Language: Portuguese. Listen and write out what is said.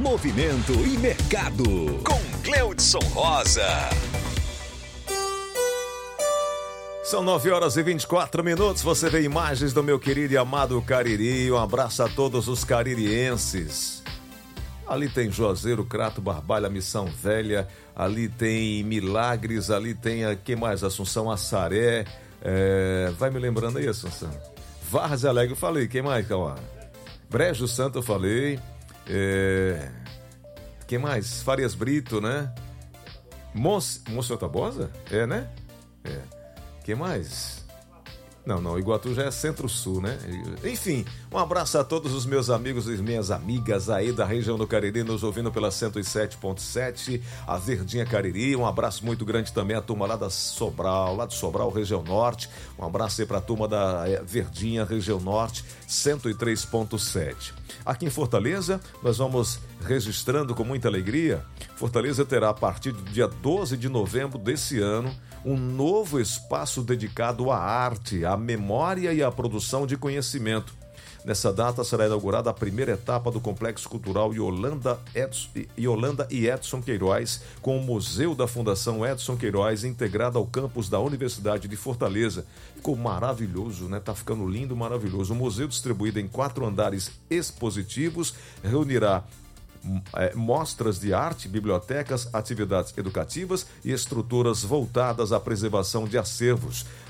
movimento e mercado, com Cleudson Rosa. São 9h24. Você vê imagens do meu querido e amado Cariri. Um abraço a todos os caririenses. Ali tem Juazeiro, Crato, Barbalha, Missão Velha. Ali tem Milagres. Ali tem, que mais? Assunção, Assaré. Vai me lembrando aí, Assunção. Várzea Alegre, eu falei. Quem mais, Cauã? Brejo Santo, eu falei. Quem mais? Farias Brito, né? Monsenhor Tabosa? Né? Quem mais? Não, Iguatu já é Centro-Sul, né? Enfim, um abraço a todos os meus amigos e minhas amigas aí da região do Cariri, nos ouvindo pela 107.7, a Verdinha Cariri. Um abraço muito grande também à turma lá de Sobral, região norte. Um abraço aí pra turma da Verdinha, região norte, 103.7. Aqui em Fortaleza, nós vamos registrando com muita alegria. Fortaleza terá, a partir do dia 12 de novembro desse ano, um novo espaço dedicado à arte, à memória e à produção de conhecimento. Nessa data será inaugurada a primeira etapa do Complexo Cultural Yolanda e Edson Queiroz, com o Museu da Fundação Edson Queiroz integrado ao campus da Universidade de Fortaleza. Ficou maravilhoso, né? Tá ficando lindo, maravilhoso. O museu, distribuído em 4 andares expositivos, reunirá mostras de arte, bibliotecas, atividades educativas e estruturas voltadas à preservação de acervos.